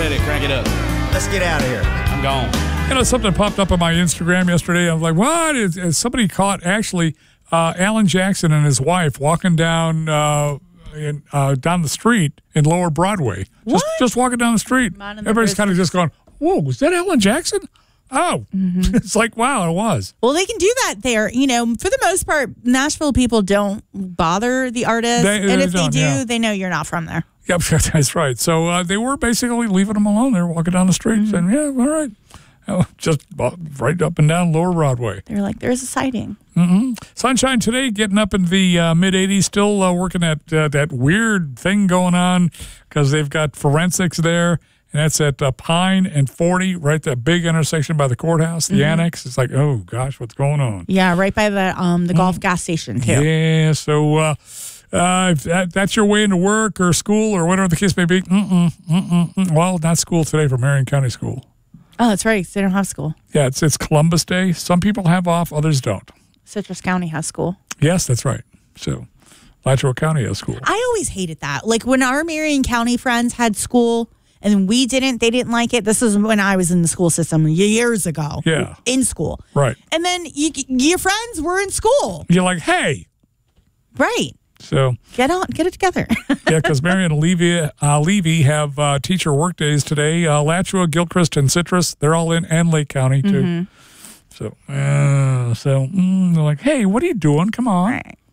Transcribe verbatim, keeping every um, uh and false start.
ready. Crank it up. Let's get out of here. I'm gone. You know, something popped up on my Instagram yesterday. I was like, what? Is, is somebody caught actually uh, Alan Jackson and his wife walking down uh, in, uh, down the street in Lower Broadway. Just, just walking down the street. Everybody's kind of just going, whoa, was that Alan Jackson? Oh, mm-hmm. It's like, wow, it was. Well, they can do that there. You know, for the most part, Nashville people don't bother the artists. They- and they if they don't, do, yeah. they know you're not from there. Yep, that's right. So uh, they were basically leaving them alone. They were walking down the street Mm-hmm. saying, yeah, all right. Uh, just right up and down Lower Broadway. They're like, there's a sighting. Mm-hmm. Sunshine today, getting up in the uh, mid eighties, still uh, working at uh, that weird thing going on because they've got forensics there. And that's at uh, Pine and forty, right that big intersection by the courthouse, the Mm-hmm. annex. It's like, oh, gosh, what's going on? Yeah, right by the um the golf gas station, too. Yeah, so uh, uh, if that, that's your way into work or school or whatever the case may be. Mm-mm, mm-mm, mm. Well, not school today for Marion County School. Oh, that's right. 'Cause they don't have school. Yeah, it's, it's Columbus Day. Some people have off, others don't. Citrus County has school. Yes, that's right. So Alachua County has school. I always hated that. Like when our Marion County friends had school and we didn't, they didn't like it. This is when I was in the school system years ago. Yeah. In school. Right. And then you, your friends were in school. You're like, hey. Right. So get on, get it together. yeah, because Marion and Levy, uh, Levy have uh, teacher work days today. Uh, Alachua, Gilchrist, and Citrus, they're all in, and Lake County too. Mm-hmm. So, uh, so mm, they're like, hey, what are you doing? Come on. Right.